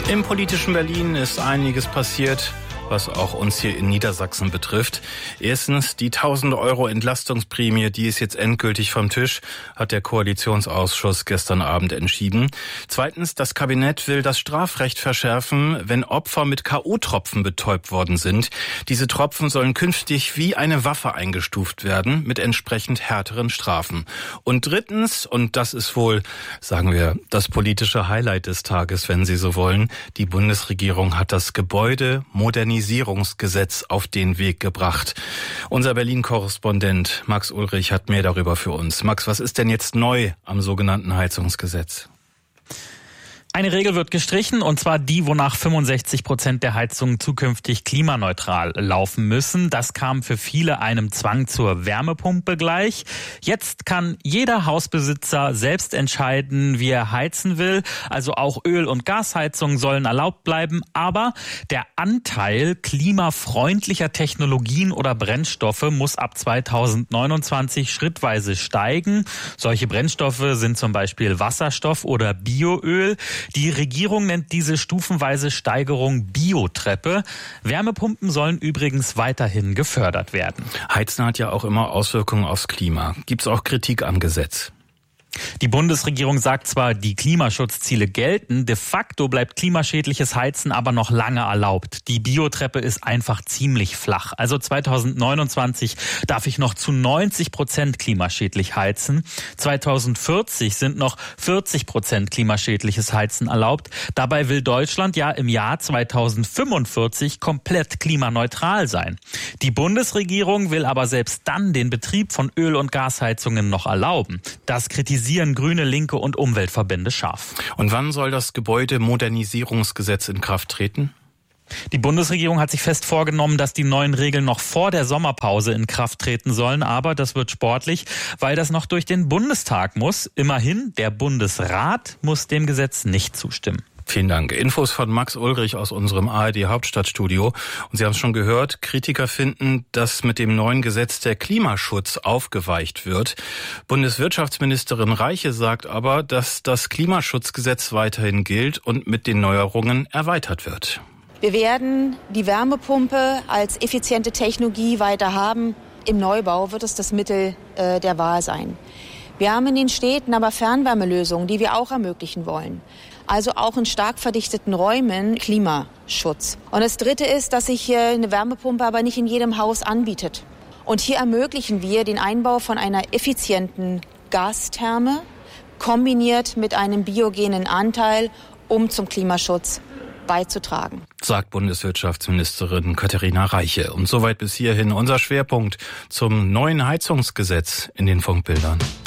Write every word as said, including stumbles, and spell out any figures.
Im politischen Berlin ist einiges passiert, was auch uns hier in Niedersachsen betrifft. Erstens, die tausend Euro Entlastungsprämie, die ist jetzt endgültig vom Tisch, hat der Koalitionsausschuss gestern Abend entschieden. Zweitens, das Kabinett will das Strafrecht verschärfen, wenn Opfer mit K O-Tropfen betäubt worden sind. Diese Tropfen sollen künftig wie eine Waffe eingestuft werden, mit entsprechend härteren Strafen. Und drittens, und das ist wohl, sagen wir, das politische Highlight des Tages, wenn Sie so wollen, die Bundesregierung hat das Gebäude modernisiert. Modernisierungsgesetz auf den Weg gebracht. Unser Berlin-Korrespondent Max Ulrich hat mehr darüber für uns. Max, was ist denn jetzt neu am sogenannten Heizungsgesetz? Eine Regel wird gestrichen, und zwar die, wonach fünfundsechzig Prozent der Heizungen zukünftig klimaneutral laufen müssen. Das kam für viele einem Zwang zur Wärmepumpe gleich. Jetzt kann jeder Hausbesitzer selbst entscheiden, wie er heizen will. Also auch Öl- und Gasheizungen sollen erlaubt bleiben. Aber der Anteil klimafreundlicher Technologien oder Brennstoffe muss ab zweitausendneunundzwanzig schrittweise steigen. Solche Brennstoffe sind zum Beispiel Wasserstoff oder Bioöl. Die Regierung nennt diese stufenweise Steigerung Biotreppe. Wärmepumpen sollen übrigens weiterhin gefördert werden. Heizen hat ja auch immer Auswirkungen aufs Klima. Gibt es auch Kritik am Gesetz? Die Bundesregierung sagt zwar, die Klimaschutzziele gelten, de facto bleibt klimaschädliches Heizen aber noch lange erlaubt. Die Biotreppe ist einfach ziemlich flach. Also zweitausendneunundzwanzig darf ich noch zu neunzig Prozent klimaschädlich heizen. zweitausendvierzig sind noch vierzig Prozent klimaschädliches Heizen erlaubt. Dabei will Deutschland ja im Jahr zweitausendfünfundvierzig komplett klimaneutral sein. Die Bundesregierung will aber selbst dann den Betrieb von Öl- und Gasheizungen noch erlauben. Das kritisiert Grüne, Linke und Umweltverbände scharf. Und wann soll das Gebäudemodernisierungsgesetz in Kraft treten? Die Bundesregierung hat sich fest vorgenommen, dass die neuen Regeln noch vor der Sommerpause in Kraft treten sollen. Aber das wird sportlich, weil das noch durch den Bundestag muss. Immerhin, der Bundesrat muss dem Gesetz nicht zustimmen. Vielen Dank. Infos von Max Ulrich aus unserem A R D Hauptstadtstudio. Und Sie haben es schon gehört, Kritiker finden, dass mit dem neuen Gesetz der Klimaschutz aufgeweicht wird. Bundeswirtschaftsministerin Reiche sagt aber, dass das Klimaschutzgesetz weiterhin gilt und mit den Neuerungen erweitert wird. Wir werden die Wärmepumpe als effiziente Technologie weiter haben. Im Neubau wird es das Mittel äh, der Wahl sein. Wir haben in den Städten aber Fernwärmelösungen, die wir auch ermöglichen wollen. Also auch in stark verdichteten Räumen Klimaschutz. Und das Dritte ist, dass sich hier eine Wärmepumpe aber nicht in jedem Haus anbietet. Und hier ermöglichen wir den Einbau von einer effizienten Gastherme kombiniert mit einem biogenen Anteil, um zum Klimaschutz beizutragen. Sagt Bundeswirtschaftsministerin Katharina Reiche. Und soweit bis hierhin unser Schwerpunkt zum neuen Heizungsgesetz in den Funkbildern.